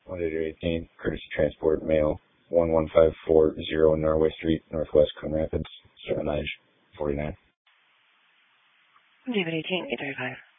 18218, courtesy transport, mail, 11540 Norway Street, Northwest Coon Rapids, 749. David 18, 835.